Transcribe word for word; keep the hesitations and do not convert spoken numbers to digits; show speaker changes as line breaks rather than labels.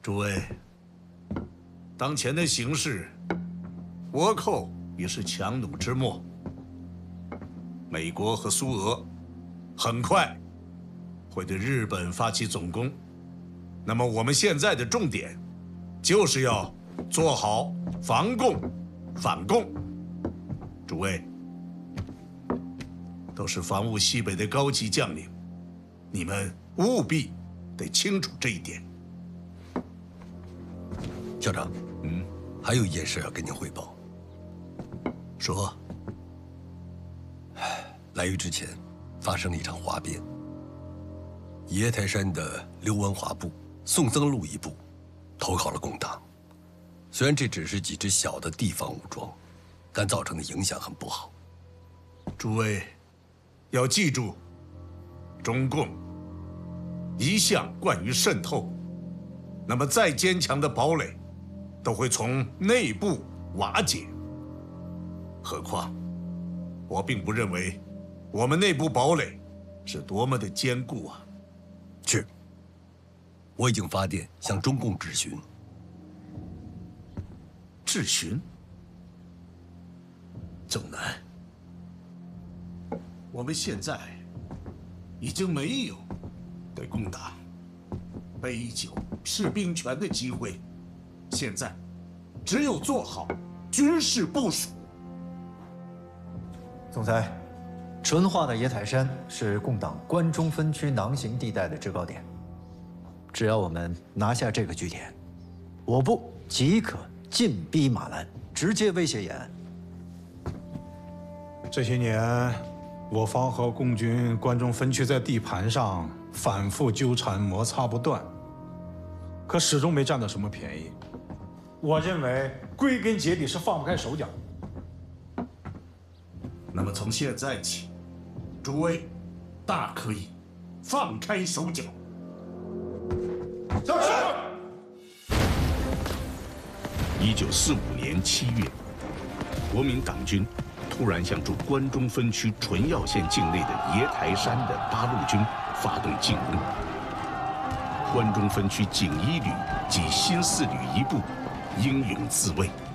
诸位，当前的形势，倭寇已是强弩之末。美国和苏俄很快会对日本发起总攻，那么我们现在的重点就是要做好防共、反共。诸位都是防务西北的高级将领，你们务必得清楚这一点。
校长，嗯，还有一件事要跟您汇报。
说。
来渝之前，发生了一场哗变。野台山的刘文华部、宋增禄一部投靠了共党。虽然这只是几支小的地方武装，但造成的影响很不好。
诸位要记住，中共一向惯于渗透，那么再坚强的堡垒都会从内部瓦解。何况，我并不认为我们内部堡垒是多么的坚固啊！
是，我已经发电向中共质询。
质询？总南，我们现在已经没有对共党杯酒释兵权的机会，现在只有做好军事部署。
总裁，淳化的野台山是共党关中分区囊形地带的制高点。只要我们拿下这个据点，我部即可进逼马兰，直接威胁延安。
这些年，我方和共军关中分区在地盘上反复纠缠，摩擦不断，可始终没占到什么便宜。我认为归根结底是放不开手脚。
那么从现在起，诸位大可以放开手脚。
是。
一九四五年七月，国民党军突然向驻关中分区淳药县境内的野台山的八路军发动进攻。关中分区锦一旅及新四旅一部英勇自卫。